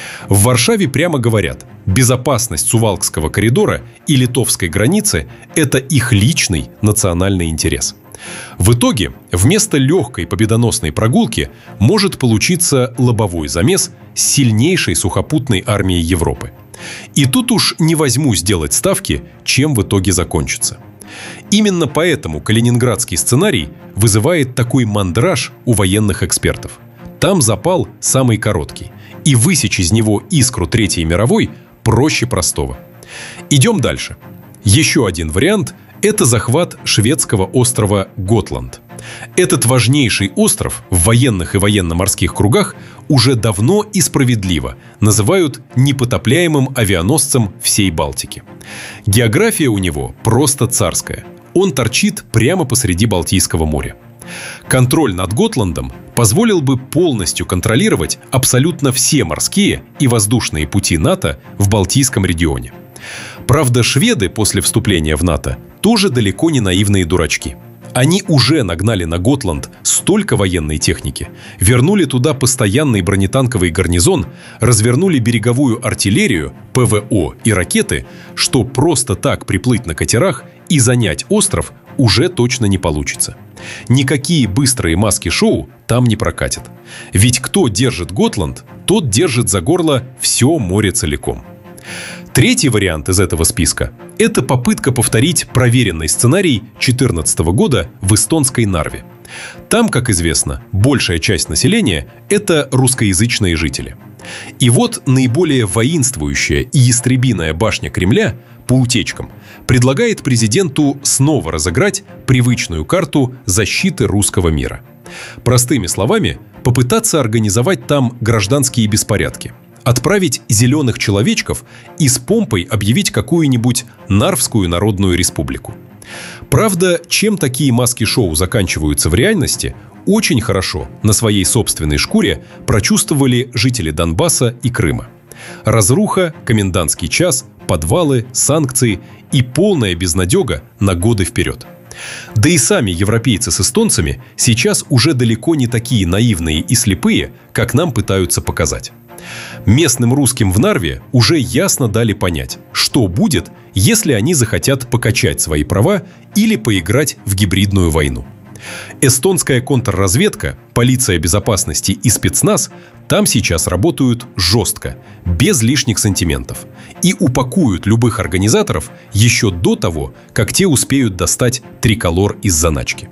В Варшаве прямо говорят, безопасность Сувалкского коридора и литовской границы – это их личный национальный интерес. В итоге, вместо легкой победоносной прогулки может получиться лобовой замес с сильнейшей сухопутной армией Европы. И тут уж не возьму сделать ставки, чем в итоге закончится. Именно поэтому калининградский сценарий вызывает такой мандраж у военных экспертов. Там запал самый короткий, и высечь из него искру Третьей мировой проще простого. Идем дальше. Еще один вариант – это захват шведского острова Готланд. Этот важнейший остров в военных и военно-морских кругах уже давно и справедливо называют непотопляемым авианосцем всей Балтики. География у него просто царская. Он торчит прямо посреди Балтийского моря. Контроль над Готландом позволил бы полностью контролировать абсолютно все морские и воздушные пути НАТО в Балтийском регионе. Правда, шведы после вступления в НАТО тоже далеко не наивные дурачки. Они уже нагнали на Готланд столько военной техники, вернули туда постоянный бронетанковый гарнизон, развернули береговую артиллерию, ПВО и ракеты, что просто так приплыть на катерах и занять остров уже точно не получится. Никакие быстрые маски-шоу там не прокатят. Ведь кто держит Готланд, тот держит за горло все море целиком. Третий вариант из этого списка – это попытка повторить проверенный сценарий две тысячи четырнадцатого года в эстонской Нарве. Там, как известно, большая часть населения – это русскоязычные жители. И вот наиболее воинствующая и ястребиная башня Кремля по утечкам предлагает президенту снова разыграть привычную карту защиты русского мира. Простыми словами, попытаться организовать там гражданские беспорядки, отправить зеленых человечков и с помпой объявить какую-нибудь Нарвскую народную республику. Правда, чем такие маски-шоу заканчиваются в реальности, очень хорошо на своей собственной шкуре прочувствовали жители Донбасса и Крыма. Разруха, комендантский час, подвалы, санкции и полная безнадега на годы вперед. Да и сами европейцы с эстонцами сейчас уже далеко не такие наивные и слепые, как нам пытаются показать. Местным русским в Нарве уже ясно дали понять, что будет, если они захотят покачать свои права или поиграть в гибридную войну. Эстонская контрразведка, полиция безопасности и спецназ там сейчас работают жестко, без лишних сантиментов, и упакуют любых организаторов еще до того, как те успеют достать триколор из заначки.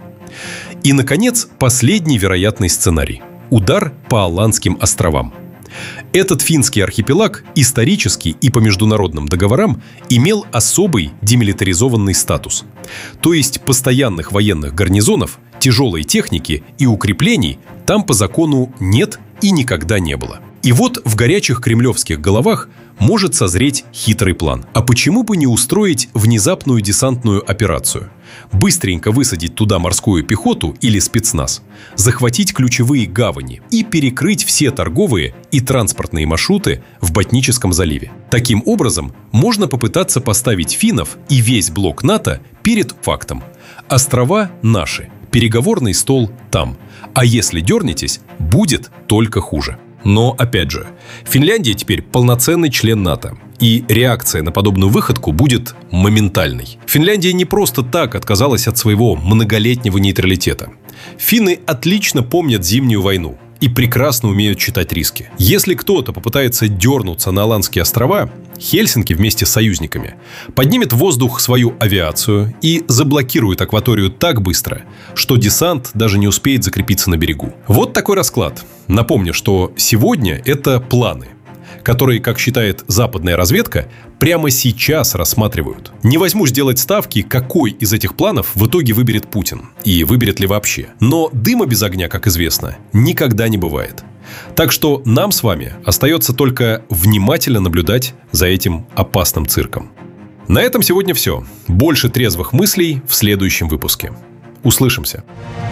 И, наконец, последний вероятный сценарий – удар по Аландским островам. Этот финский архипелаг исторически и по международным договорам имел особый демилитаризованный статус. То есть постоянных военных гарнизонов, тяжелой техники и укреплений там по закону нет и никогда не было. И вот в горячих кремлевских головах может созреть хитрый план. А почему бы не устроить внезапную десантную операцию? Быстренько высадить туда морскую пехоту или спецназ, захватить ключевые гавани и перекрыть все торговые и транспортные маршруты в Ботническом заливе. Таким образом, можно попытаться поставить финнов и весь блок НАТО перед фактом. Острова наши, переговорный стол там. А если дернетесь, будет только хуже. Но, опять же, Финляндия теперь полноценный член НАТО. И реакция на подобную выходку будет моментальной. Финляндия не просто так отказалась от своего многолетнего нейтралитета. Финны отлично помнят Зимнюю войну и прекрасно умеют читать риски. Если кто-то попытается дернуться на Аландские острова, Хельсинки вместе с союзниками поднимет в воздух свою авиацию и заблокирует акваторию так быстро, что десант даже не успеет закрепиться на берегу. Вот такой расклад. Напомню, что сегодня это планы, которые, как считает западная разведка, прямо сейчас рассматривают. Не возьмусь делать ставки, какой из этих планов в итоге выберет Путин. И выберет ли вообще. Но дыма без огня, как известно, никогда не бывает. Так что нам с вами остается только внимательно наблюдать за этим опасным цирком. На этом сегодня все. Больше трезвых мыслей в следующем выпуске. Услышимся.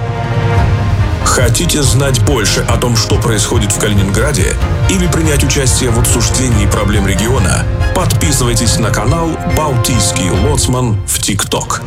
Хотите знать больше о том, что происходит в Калининграде, или принять участие в обсуждении проблем региона? Подписывайтесь на канал «Балтийский лоцман» в ТикТок.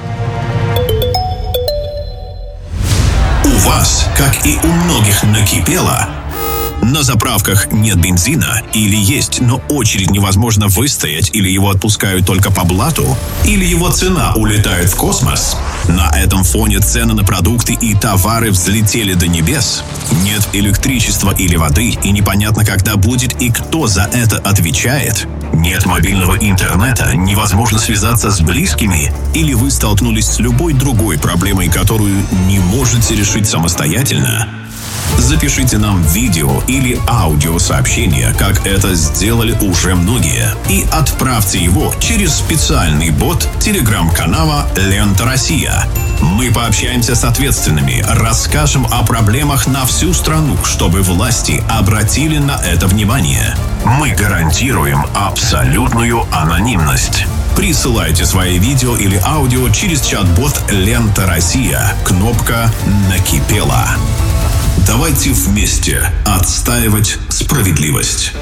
У вас, как и у многих, накипело? На заправках нет бензина или есть, но очередь невозможно выстоять, или его отпускают только по блату, или его цена улетает в космос? На этом фоне цены на продукты и товары взлетели до небес. Нет электричества или воды, и непонятно, когда будет и кто за это отвечает. Нет мобильного интернета, невозможно связаться с близкими, или вы столкнулись с любой другой проблемой, которую не можете решить самостоятельно? Запишите нам видео или аудиосообщение, как это сделали уже многие, и отправьте его через специальный бот телеграм-канала «Лента Россия». Мы пообщаемся с ответственными, расскажем о проблемах на всю страну, чтобы власти обратили на это внимание. Мы гарантируем абсолютную анонимность. Присылайте свои видео или аудио через чат-бот «Лента Россия». Кнопка «Накипело». Давайте вместе отстаивать справедливость.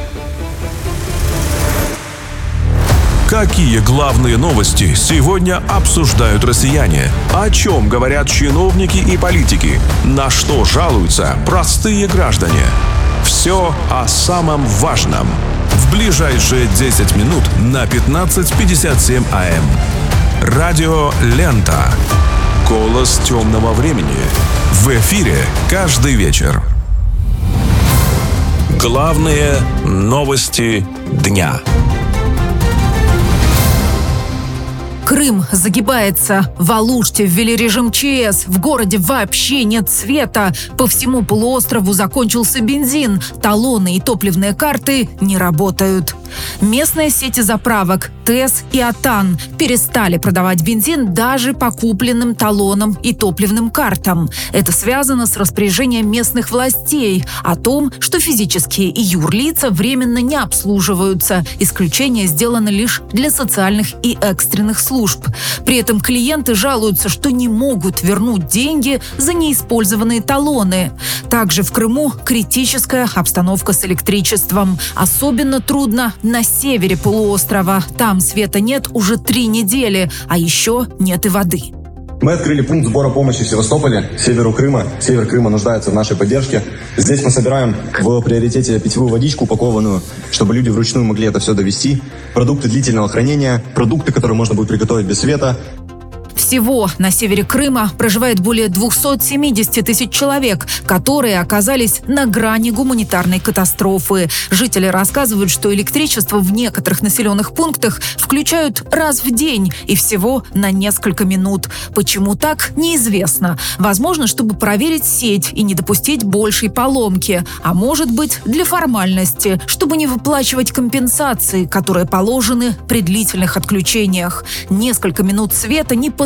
Какие главные новости сегодня обсуждают россияне? О чем говорят чиновники и политики? На что жалуются простые граждане? Все о самом важном. В ближайшие десять минут на пятнадцать пятьдесят семь АМ. Радио «Лента». Голос темного времени. В эфире каждый вечер. Главные новости дня. Крым загибается. В Алуште ввели режим ЧС. В городе вообще нет света. По всему полуострову закончился бензин. Талоны и топливные карты не работают. Местные сети заправок ТЭС и Атан перестали продавать бензин даже по купленным талонам и топливным картам. Это связано с распоряжением местных властей о том, что физические и юрлица временно не обслуживаются. Исключение сделано лишь для социальных и экстренных служб. При этом клиенты жалуются, что не могут вернуть деньги за неиспользованные талоны. Также в Крыму критическая обстановка с электричеством. Особенно трудно на севере полуострова. Там света нет уже три недели, а еще нет и воды. Мы открыли пункт сбора помощи в Севастополе, северу Крыма. Север Крыма нуждается в нашей поддержке. Здесь мы собираем в приоритете питьевую водичку упакованную, чтобы люди вручную могли это все довести. Продукты длительного хранения, продукты, которые можно будет приготовить без света. Всего на севере Крыма проживает более двести семьдесят тысяч человек, которые оказались на грани гуманитарной катастрофы. Жители рассказывают, что электричество в некоторых населенных пунктах включают раз в день и всего на несколько минут. Почему так, неизвестно. Возможно, чтобы проверить сеть и не допустить большей поломки. А может быть, для формальности, чтобы не выплачивать компенсации, которые положены при длительных отключениях. Несколько минут света не позволяют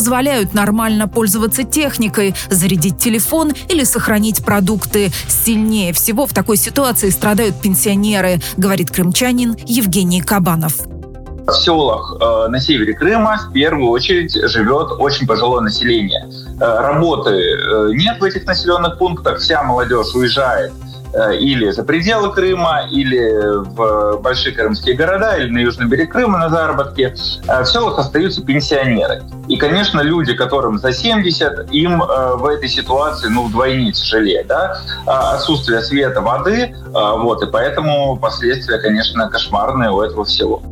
позволяют нормально пользоваться техникой, зарядить телефон или сохранить продукты. Сильнее всего в такой ситуации страдают пенсионеры, говорит крымчанин Евгений Кабанов. В селах э, на севере Крыма в первую очередь живет очень пожилое население. Э, работы э, нет в этих населенных пунктах, вся молодежь уезжает э, или за пределы Крыма, или в большие крымские города, или на южный берег Крыма на заработки. Э, в селах остаются пенсионеры. И, конечно, люди, которым за семьдесят, им э, в этой ситуации ну, вдвойне тяжелее. Да? Отсутствие света, воды, э, вот, и поэтому последствия, конечно, кошмарные у этого всего.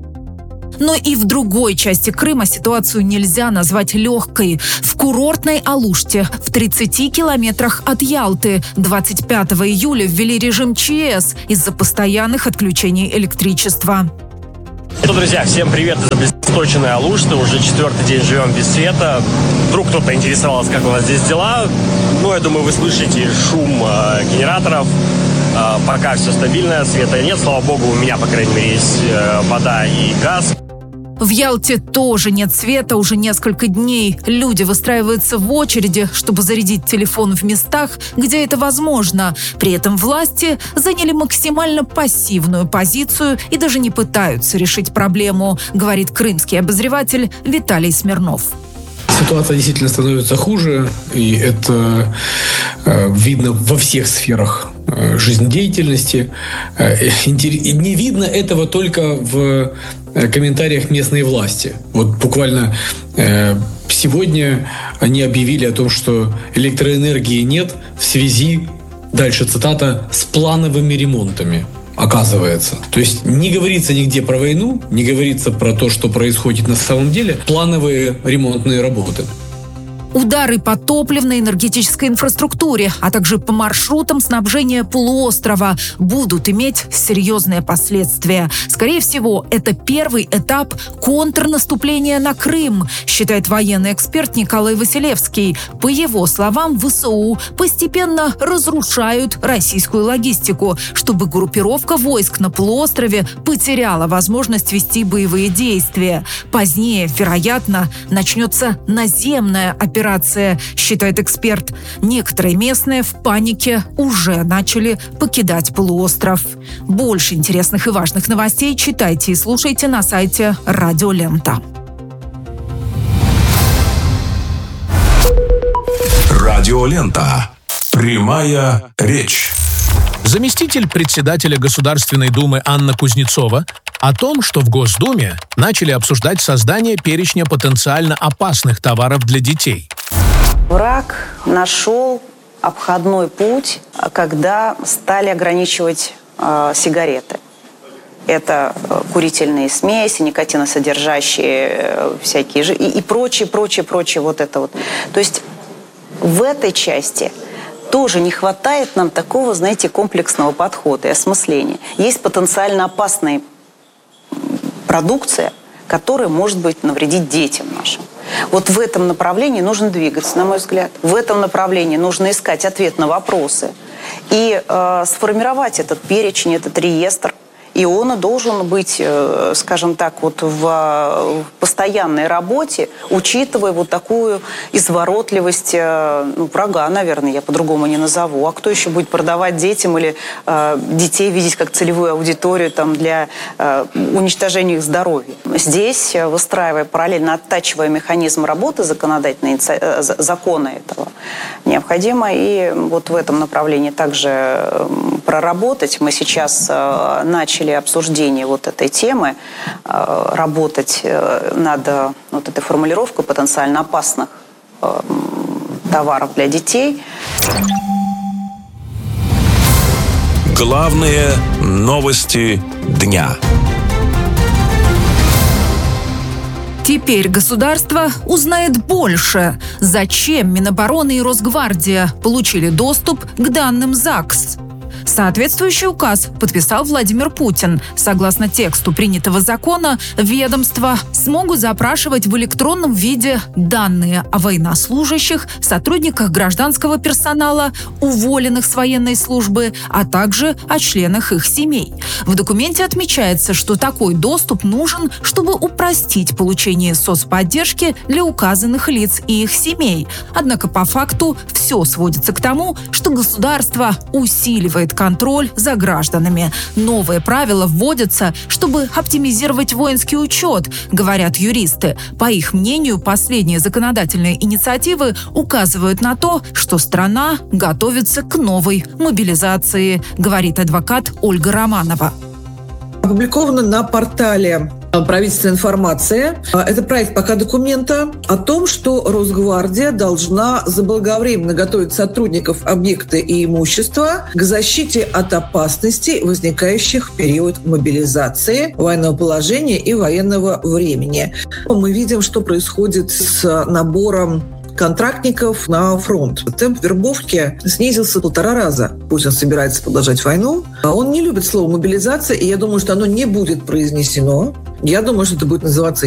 Но и в другой части Крыма ситуацию нельзя назвать легкой. В курортной Алуште, в тридцати километрах от Ялты, двадцать пятого июля ввели режим ЧС из-за постоянных отключений электричества. Ну, друзья, всем привет из обесточенной Алушты. Уже четвертый день живем без света. Вдруг кто-то интересовался, как у нас здесь дела. Ну, я думаю, вы слышите шум э, генераторов. Э, пока все стабильно, света нет. Слава богу, у меня, по крайней мере, есть э, вода и газ. В Ялте тоже нет света уже несколько дней. Люди выстраиваются в очереди, чтобы зарядить телефон в местах, где это возможно. При этом власти заняли максимально пассивную позицию и даже не пытаются решить проблему, говорит крымский обозреватель Виталий Смирнов. Ситуация действительно становится хуже, и это э, видно во всех сферах э, жизнедеятельности. Э, не видно этого только в э, комментариях местной власти. Вот буквально э, сегодня они объявили о том, что электроэнергии нет в связи, дальше цитата, с плановыми ремонтами. Оказывается. То есть не говорится нигде про войну, не говорится про то, что происходит на самом деле. Плановые ремонтные работы. Удары по топливной энергетической инфраструктуре, а также по маршрутам снабжения полуострова будут иметь серьезные последствия. Скорее всего, это первый этап контрнаступления на Крым, считает военный эксперт Николай Василевский. По его словам, ВСУ постепенно разрушают российскую логистику, чтобы группировка войск на полуострове потеряла возможность вести боевые действия. Позднее, вероятно, начнется наземная операция. Операция, считает эксперт. Некоторые местные в панике уже начали покидать полуостров. Больше интересных и важных новостей читайте и слушайте на сайте Радио Лента. Радио Лента. Прямая речь. Заместитель председателя Государственной Думы Анна Кузнецова о том, что в Госдуме начали обсуждать создание перечня потенциально опасных товаров для детей. Враг нашел обходной путь, когда стали ограничивать э, сигареты. Это э, курительные смеси, никотиносодержащие э, всякие же и, и прочее, прочее, прочее вот это вот. То есть в этой части тоже не хватает нам такого, знаете, комплексного подхода и осмысления. Есть потенциально опасные продукция, которая может быть навредить детям нашим. Вот в этом направлении нужно двигаться, на мой взгляд. В этом направлении нужно искать ответ на вопросы и э, сформировать этот перечень, этот реестр. И он должен быть, э, скажем так, вот в, в постоянной работе, учитывая вот такую изворотливость э, ну, врага, наверное, я по-другому не назову. А кто еще будет продавать детям или э, детей видеть как целевую аудиторию там, для э, уничтожения их здоровья? Здесь, выстраивая параллельно, оттачивая механизм работы законодательной, э, закона этого, необходимо и вот в этом направлении также проработать. Мы сейчас э, начали обсуждение вот этой темы, э, работать э, над э, вот этой формулировкой потенциально опасных э, товаров для детей. Главные новости дня. Теперь государство узнает больше. Зачем Минобороны и Росгвардия получили доступ к данным ЗАГС? Соответствующий указ подписал Владимир Путин. Согласно тексту принятого закона, ведомства смогут запрашивать в электронном виде данные о военнослужащих, сотрудниках гражданского персонала, уволенных с военной службы, а также о членах их семей. В документе отмечается, что такой доступ нужен, чтобы упростить получение соцподдержки для указанных лиц и их семей. Однако по факту все сводится к тому, что государство усиливает контроль за гражданами. Новые правила вводятся, чтобы оптимизировать воинский учет, говорят юристы. По их мнению, последние законодательные инициативы указывают на то, что страна готовится к новой мобилизации, говорит адвокат Ольга Романова. Опубликовано на портале правительственная информация. Это проект пока документа о том, что Росгвардия должна заблаговременно готовить сотрудников, объекта и имущества к защите от опасностей, возникающих в период мобилизации, военного положения и военного времени. Мы видим, что происходит с набором контрактников на фронт. Темп вербовки снизился в полтора раза. Путин собирается продолжать войну. Он не любит слово «мобилизация», и я думаю, что оно не будет произнесено. Я думаю, что это будет называться